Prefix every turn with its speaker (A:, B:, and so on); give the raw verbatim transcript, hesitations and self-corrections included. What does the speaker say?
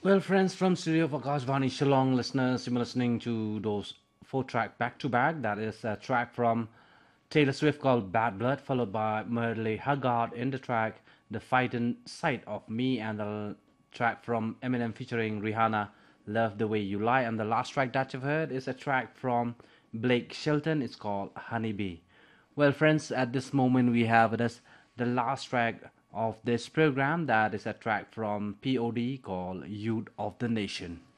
A: Well, friends from Studio of Akashvani Shillong listeners, you're listening to those four track back to back. That is a track from Taylor Swift called Bad Blood, followed by Merle Haggard in the track The Fighting Sight of Me, and the track from Eminem featuring Rihanna, Love the Way You Lie. And the last track that you've heard is a track from Blake Shelton. It's called Honeybee. Well, friends, at this moment we have with us the last track of this program. That is a track from P O D called Youth of the Nation.